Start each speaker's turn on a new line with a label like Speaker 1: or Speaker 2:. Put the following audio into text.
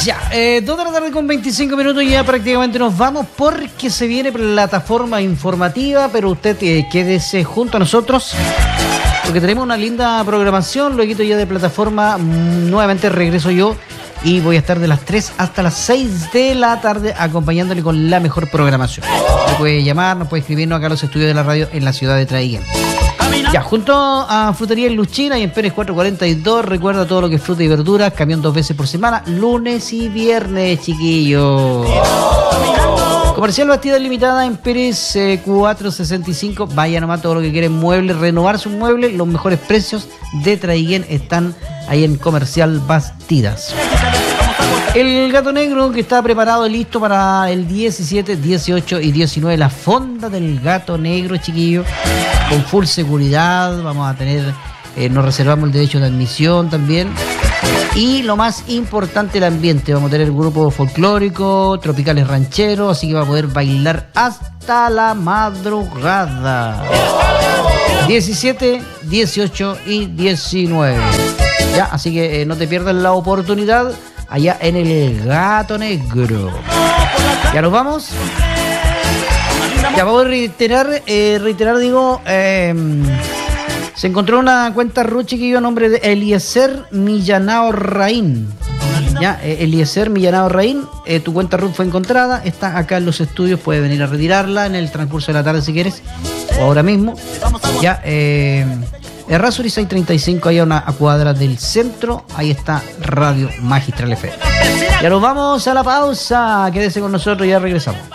Speaker 1: Ya, 2 de la tarde con 25 minutos y ya prácticamente nos vamos porque se viene plataforma informativa, pero usted quédese junto a nosotros porque tenemos una linda programación. Luego ya de plataforma nuevamente regreso yo y voy a estar de las 3 hasta las 6 de la tarde acompañándole con la mejor programación. Nos puede llamar, nos puede escribirnos acá a los estudios de la radio en la ciudad de Traiguén. Ya, junto a Frutería en Luchina y en Pérez 442, recuerda todo lo que es fruta y verduras, camión 2 veces por semana, lunes y viernes, chiquillos. Comercial Bastida Limitada en Pérez 465, vaya nomás todo lo que quieren muebles, renovar sus muebles, los mejores precios de Traiguén están ahí en Comercial Bastidas. El Gato Negro que está preparado y listo para el 17, 18 y 19, la fonda del Gato Negro, chiquillos, con full seguridad. Vamos a tener, nos reservamos el derecho de admisión también. Y lo más importante, el ambiente. Vamos a tener grupo folclórico, tropicales rancheros, así que va a poder bailar hasta la madrugada. 17, 18 y 19. Ya, así que no te pierdas la oportunidad allá en el Gato Negro. Ya nos vamos. Ya vamos a reiterar, se encontró una cuenta RUT, chiquillo, a nombre de Eliezer Millanao Raín. Ya, Eliezer Millanao Raín, tu cuenta RUT fue encontrada, está acá en los estudios, puedes venir a retirarla en el transcurso de la tarde si quieres, o ahora mismo. Ya, Errázuriz 635, ahí a una cuadra del centro, ahí está Radio Magistral FM. Ya nos vamos a la pausa, quédese con nosotros, ya regresamos.